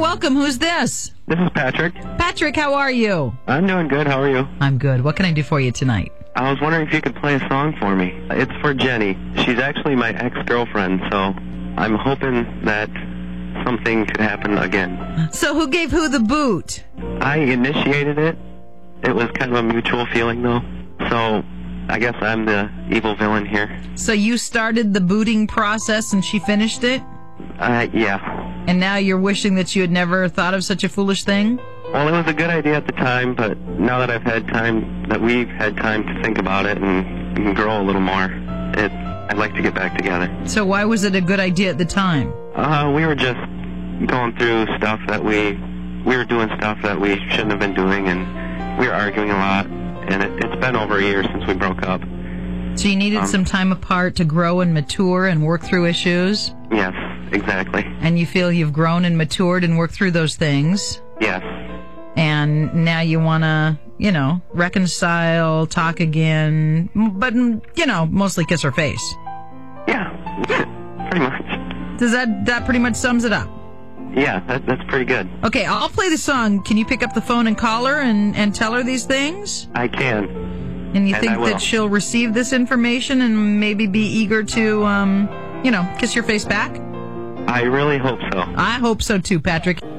welcome. Who's this? This is Patrick. Patrick, how are you? I'm doing good. How are you? I'm good. What can I do for you tonight? I was wondering if you could play a song for me. It's for Jenny. She's actually my ex-girlfriend, so I'm hoping that something could happen again. So who gave who the boot? I initiated it. It was kind of a mutual feeling, though. So I guess I'm the evil villain here. So you started the booting process and she finished it? Yeah. And now you're wishing that you had never thought of such a foolish thing? Well, it was a good idea at the time, but now that we've had time to think about it and grow a little more, I'd like to get back together. So why was it a good idea at the time? We were just going through stuff that we were doing stuff that we shouldn't have been doing, and we were arguing a lot, and it's been over a year since we broke up. So you needed some time apart to grow and mature and work through issues? Yes, exactly. And you feel you've grown and matured and worked through those things? Yes. And now you want to, reconcile, talk again, but, mostly kiss her face. Yeah, pretty much. Does that pretty much sums it up? Yeah, that's pretty good. Okay, I'll play the song. Can you pick up the phone and call her and tell her these things? I can. And you think that she'll receive this information and maybe be eager to, kiss your face back? I really hope so. I hope so too, Patrick.